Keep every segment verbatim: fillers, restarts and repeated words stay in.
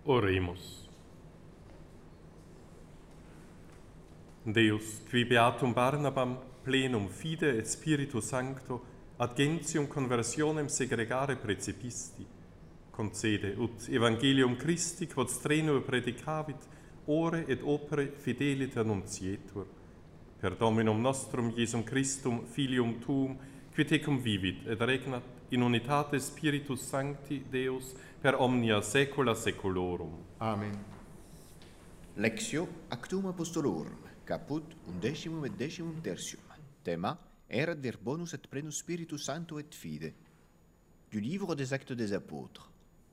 Oremus. Deus, qui beatum Barnabam plenum fide et spiritu sancto ad gentium conversionem segregare precipisti, concede ut evangelium Christi quod strenue predicavit ore et opere fidelit annuncietur, per Dominum nostrum Iesum Christum filium tuum, qui tecum vivit et regnat in unitate Spiritus Sancti Deus per omnia saecula saeculorum. Amen. Lectio Actum Apostolorum, caput undecimum et decimum tertium. Thema erat vir bonus et plenus Spiritus Sancto et fide. Du livre des Actes des Apôtres.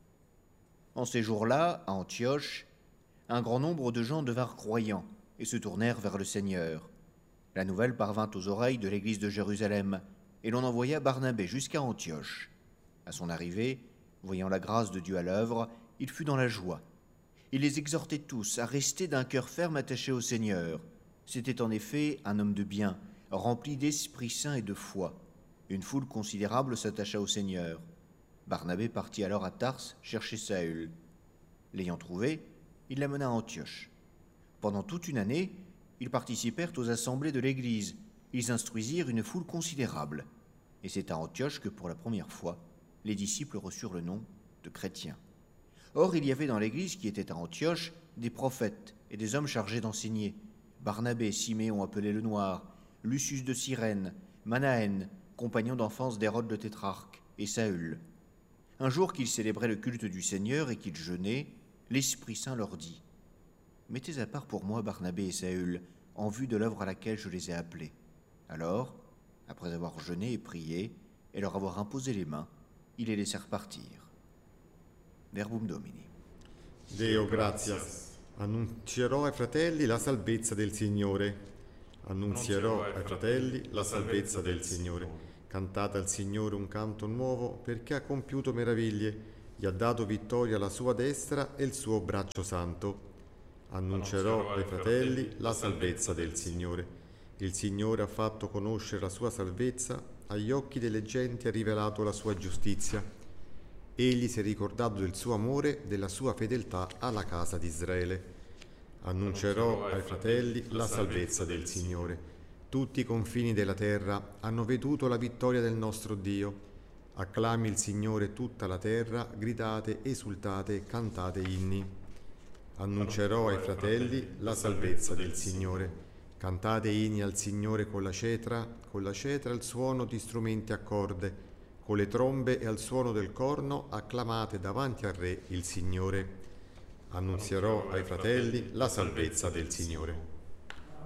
En ces jours-là, à Antioche, un grand nombre de gens devinrent croyants et se tournèrent vers le Seigneur. La nouvelle parvint aux oreilles de l'église de Jérusalem, et l'on envoya Barnabé jusqu'à Antioche. À son arrivée, voyant la grâce de Dieu à l'œuvre, il fut dans la joie. Il les exhortait tous à rester d'un cœur ferme attaché au Seigneur. C'était en effet un homme de bien, rempli d'Esprit Saint et de foi. Une foule considérable s'attacha au Seigneur. Barnabé partit alors à Tarse chercher Saül. L'ayant trouvé, il l'amena à Antioche. Pendant toute une année, ils participèrent aux assemblées de l'Église. Ils instruisirent une foule considérable. Et c'est à Antioche que, pour la première fois, les disciples reçurent le nom de chrétiens. Or, il y avait dans l'Église qui était à Antioche des prophètes et des hommes chargés d'enseigner. Barnabé, Siméon appelé le Noir, Lucius de Cyrène, Manaën, compagnon d'enfance d'Hérode le tétrarque, et Saül. Un jour qu'ils célébraient le culte du Seigneur et qu'ils jeûnaient, l'Esprit Saint leur dit « Mettez à part pour moi Barnabé et Saül, en vue de l'œuvre à laquelle je les ai appelés. » Alors, après avoir jeûné et prié, et leur avoir imposé les mains, ils les laissèrent partir. Verbum Domini. Deo gratias. Annunzierò ai fratelli la salvezza del Signore. Annunzierò ai fratelli la salvezza del Signore. Cantate al Signore un canto nuovo, perché ha compiuto meraviglie, gli ha dato vittoria alla sua destra e il suo braccio santo. Annuncerò ai fratelli la salvezza del Signore. Il Signore ha fatto conoscere la sua salvezza, agli occhi delle genti ha rivelato la sua giustizia. Egli si è ricordato del suo amore, della sua fedeltà alla casa di Israele. Annuncerò ai fratelli la salvezza del Signore. Tutti i confini della terra hanno veduto la vittoria del nostro Dio. Acclami il Signore tutta la terra, gridate, esultate, cantate inni. Annuncerò ai fratelli la salvezza del Signore. Cantate inni al Signore con la cetra, con la cetra il suono di strumenti a corde, con le trombe e al suono del corno acclamate davanti al Re il Signore. Annunzierò ai fratelli la salvezza del Signore.